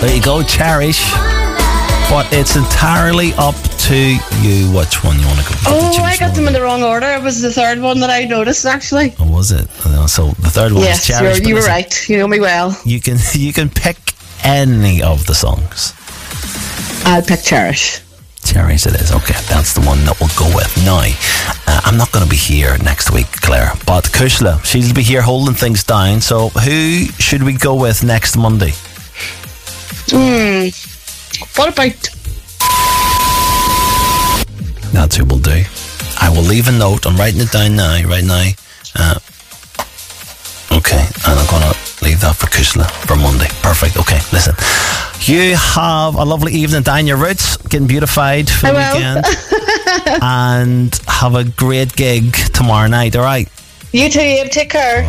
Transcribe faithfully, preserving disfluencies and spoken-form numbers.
There you go, Cherish. But it's entirely up to you which one you want to go with. Oh, I got them in the wrong order. It was the third one that I noticed, actually. Oh, was it? So the third one yes, was Cherish. Yes, you were right. You know me well. You can, you can pick any of the songs. I'll pick Cherish. Cherish it is. Okay, that's the one that we'll go with. Now, uh, I'm not going to be here next week, Claire, but Kushla, she'll be here holding things down. So who should we go with next Monday? Hmm. What about... That's who we'll do. I will leave a note. I'm writing it down now, right now. Uh, okay, and I'm going to leave that for Kushla for Monday. Perfect. Okay, listen. You have a lovely evening down your roots, getting beautified for the weekend. And have a great gig tomorrow night, all right? You too, Abe. Take care.